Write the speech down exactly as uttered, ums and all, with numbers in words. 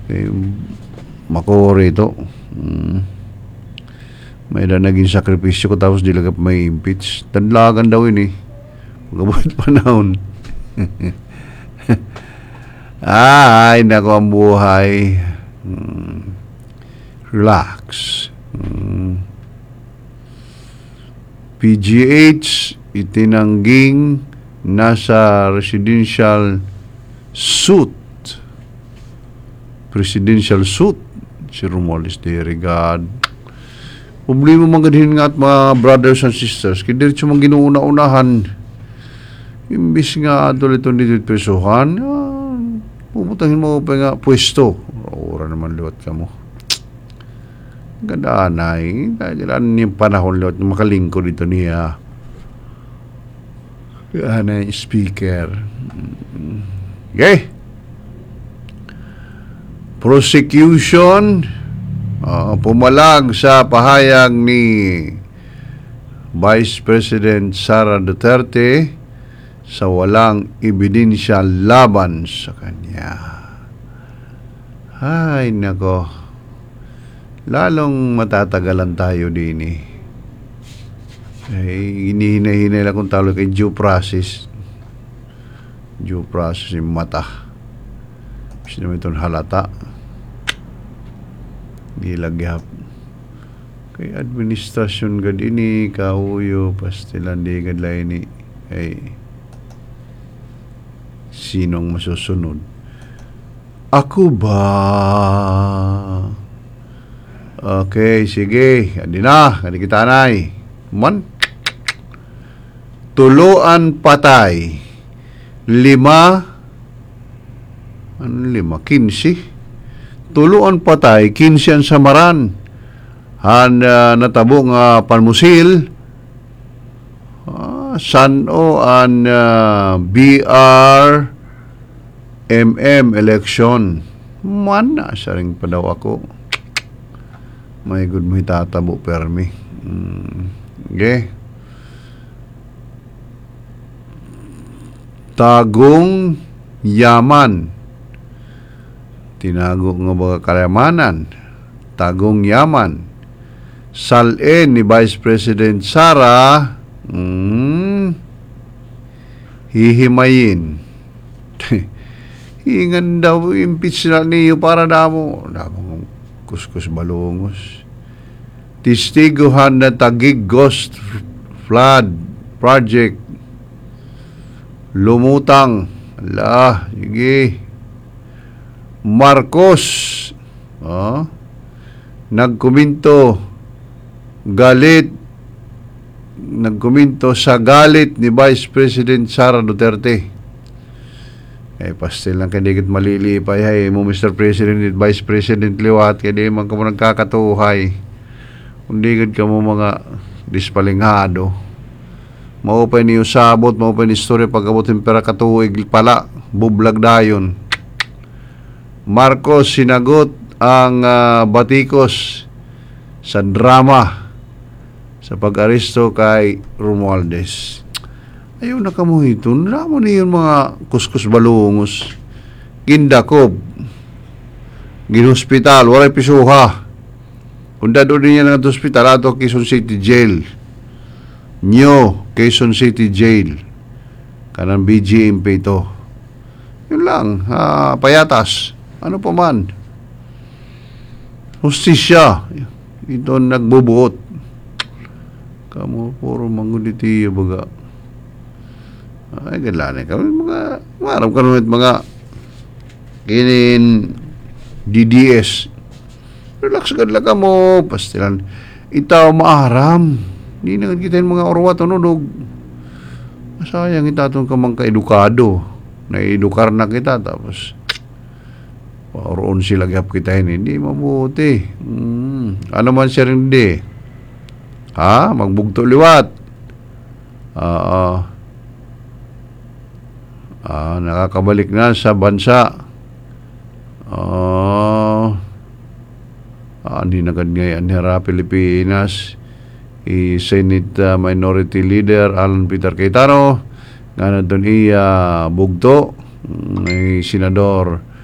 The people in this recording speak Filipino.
Eh, mako rito. Mm. May na naging sakripisyo ko tapos di lang may impeach. Tanlagan daw yun eh. Pagkabot panahon. Ay, nako ang buhay. Mm. Relax. Mm. P G H itinangging nasa residential suit. Presidential suit. Si Romualdez de Regad. Problema mga ganhin nga at mga brothers and sisters, kaya diretso mga ginuuna-unahan. Imbis nga tuloy ito dito pesuhan, ah, puputahin mo pa nga pwesto. Ora naman liwat ka mo. Gandaan ay, kailan yung panahon liwat, makalingko dito niya. Kaya yung speaker. Okay. Prosecution, Uh, pumalag sa pahayag ni Vice President Sara Duterte sa walang ebidensya laban sa kanya. Ay, nako. Lalong matatagalan tayo din eh. Ay, hinihina-hina lang kung talo kay due process. Due process yung mata. Kasi naman itong halata. Gilagyap kay administrasyon gad ini kauyo pastilan di gad lain ni ay sinong masusunod. Ako ba? Okay, sige, adi na, adi kita nay man tuluan patay lima ano lima kinsi tuluan patay, kinsiyan samaran. Han uh, natabo nga panmusil. Uh, Sano an uh, B R M M election. Man na sa ring pa daw ako. May good mo itatabo permi. Mm. Okay. Tagong yaman. Tinago nga mga kayamanan, tagong yaman, salin ni Vice President Sara, mm, hihimayin. Hingan daw, impeach na niyo para damo. Damo kuskus balungos. Tistiguhan na Taguig Ghost Flood Project. Lumutang. Ala, sige. Marcos oh, nagkuminto galit nagkuminto sa galit ni Vice President Sara Duterte. Eh pastil lang kandigit malilipay hay mo Mister President at Vice President liwat kaya di man ka mo nagkakatuhay kundi gid ka mo mga dispalinghado maupay niyo sabot maupay ni istorya pagabot pera katuig pala bublag dayon. Marcos sinagot ang uh, batikos sa drama sa pag-aresto kay Romualdez. Ayaw na kamo ito. Drama niyo mga kuskus balungos. Kindakob. Ginhospital. Walay pisuha. Kung doon niya ng hospital, ato Quezon City Jail. Nyo, Quezon City Jail. Kanang B G M P ito. Yun lang. Uh, payatas. Ano pa man? Hustisya. Ito nagbubuot. Kamu puro manguditiyo baga. Ay, galanay kami mga maram ka naman mga kinin D D S. Relax ka lang ka mo. Pastilan. Itaw maaram. Hindi na kita yung mga orwa tununog. Masayang itatong ka mga ka-edukado. Na-edukar na kita. Tapos pauroon sila gap kita yun, hindi mabuti. Hmm. Ano man siya rin hindi? Ha? Magbugto liwat. Oo. Ah, nakakabalik na sa bansa. Oo. Ah, hindi nagad ngayon hira Pilipinas. I-Senate uh, Minority Leader Alan Peter Cayetano. Nga na doon iya bugto. May Senador